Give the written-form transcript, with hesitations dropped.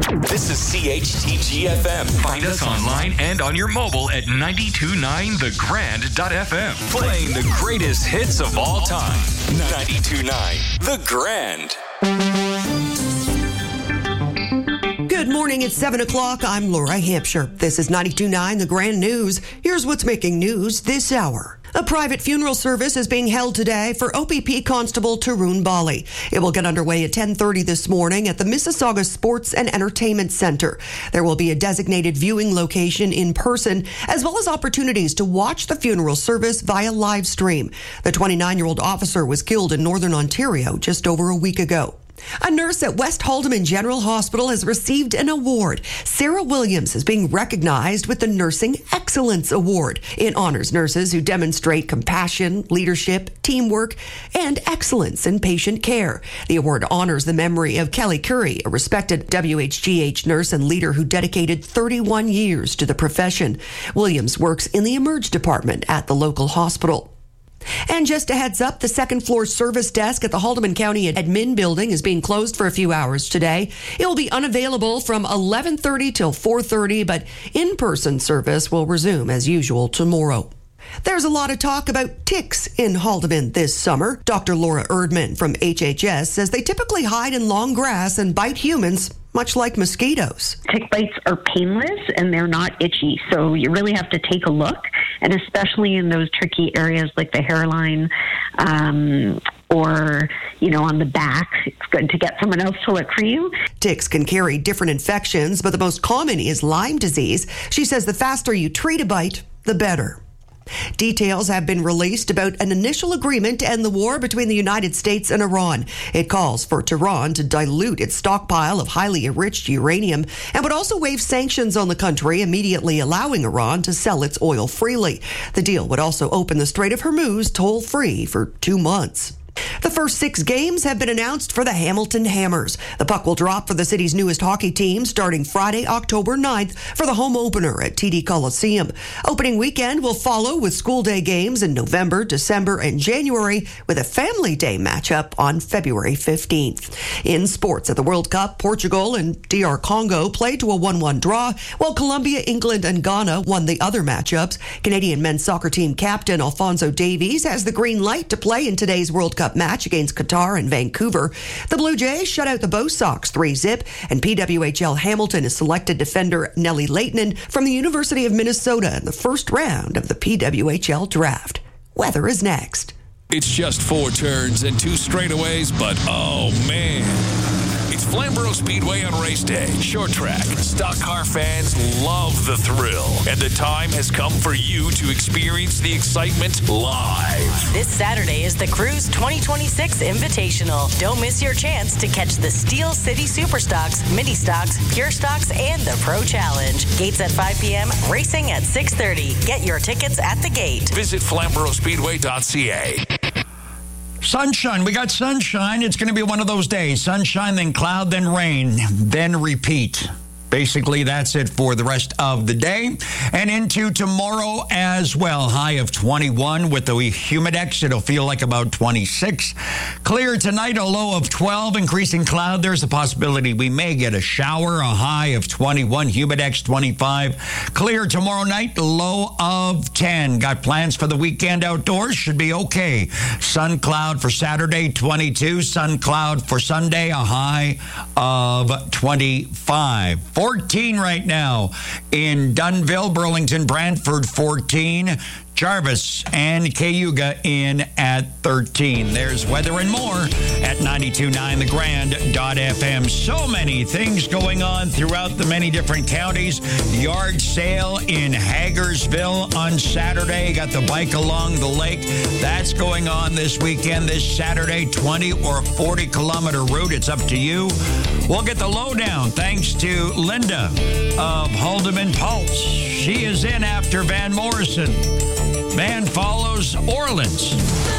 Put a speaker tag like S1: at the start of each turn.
S1: This is CHTG-FM. Find us online and on your mobile at 929thegrand.fm. Playing the greatest hits of all time. 92.9 The Grand.
S2: Good morning, it's 7 o'clock. I'm Laura Hampshire. This is 92.9 The Grand News. Here's what's making news this hour. A private funeral service is being held today for OPP Constable Tarun Bali. It will get underway at 10:30 this morning at the Mississauga Sports and Entertainment Centre. There will be a designated viewing location in person, as well as opportunities to watch the funeral service via live stream. The 29-year-old officer was killed in Northern Ontario just over a week ago. A nurse at West Haldimand General Hospital has received an award. Sarah Williams is being recognized with the Nursing Excellence Award. It honors nurses who demonstrate compassion, leadership, teamwork, and excellence in patient care. The award honors the memory of Kelly Curry, a respected WHGH nurse and leader who dedicated 31 years to the profession. Williams works in the Emerge department at the local hospital. And just a heads up, the second floor service desk at the Haldimand County Admin building is being closed for a few hours today. It will be unavailable from 11:30 till 4:30, but in-person service will resume as usual tomorrow. There's a lot of talk about ticks in Haldimand this summer. Dr. Laura Erdman from HHS says they typically hide in long grass and bite humans, much like mosquitoes.
S3: Tick bites are painless and they're not itchy, so you really have to take a look, and especially in those tricky areas like the hairline or, on the back, it's good to get someone else to look for you.
S2: Ticks can carry different infections, but the most common is Lyme disease. She says the faster you treat a bite, the better. Details have been released about an initial agreement to end the war between the United States and Iran. It calls for Tehran to dilute its stockpile of highly enriched uranium and would also waive sanctions on the country, immediately allowing Iran to sell its oil freely. The deal would also open the Strait of Hormuz toll-free for 2 months. The first 6 games have been announced for the Hamilton Hammers. The puck will drop for the city's newest hockey team starting Friday, October 9th for the home opener at TD Coliseum. Opening weekend will follow with school day games in November, December, and January, with a family day matchup on February 15th. In sports at the World Cup, Portugal and DR Congo played to a 1-1 draw, while Colombia, England, and Ghana won the other matchups. Canadian men's soccer team captain Alphonso Davies has the green light to play in today's World Cup match against Qatar and Vancouver. The Blue Jays shut out the Bo Sox 3-0, and PWHL Hamilton has selected defender Nellie Leighton from the University of Minnesota in the first round of the PWHL draft. Weather is next.
S4: It's just 4 turns and 2 straightaways, but oh man. It's Flamborough Speedway on race day. Short track. Stock car fans love the thrill. And the time has come for you to experience the excitement live.
S5: This Saturday is the Cruise 2026 Invitational. Don't miss your chance to catch the Steel City Superstocks, Mini Stocks, Pure Stocks, and the Pro Challenge. Gates at 5 p.m., racing at 6:30. Get your tickets at the gate.
S4: Visit FlamboroughSpeedway.ca.
S6: Sunshine. We got sunshine. It's going to be one of those days. Sunshine, then cloud, then rain, then repeat. Basically, that's it for the rest of the day and into tomorrow as well. High of 21 with the humidex. It'll feel like about 26. Clear tonight, a low of 12. Increasing cloud. There's a possibility we may get a shower. A high of 21. Humidex 25. Clear tomorrow night, low of 10. Got plans for the weekend outdoors? Should be okay. Sun cloud for Saturday, 22. Sun cloud for Sunday, a high of 25. 14 right now in Dunnville, Burlington, Brantford 14, Jarvis and Cayuga in at 13. There's weather and more at 92.9thegrand.fm. So many things going on throughout the many different counties. Yard sale in Hagersville on Saturday. Got the bike along the lake. That's going on this weekend, this Saturday, 20 or 40 kilometer route. It's up to you. We'll get the lowdown thanks to Linda of Haldimand Pulse. She is in after Van Morrison. Van follows Orleans.